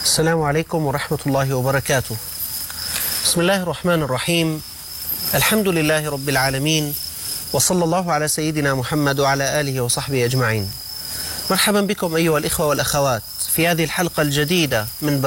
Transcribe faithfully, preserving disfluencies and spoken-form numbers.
السلام عليكم ورحمة الله وبركاته. بسم الله الرحمن الرحيم. الحمد لله رب العالمين، وصلى الله على سيدنا محمد وعلى آله وصحبه أجمعين. مرحبا بكم أيها الإخوة والأخوات في هذه الحلقة الجديدة من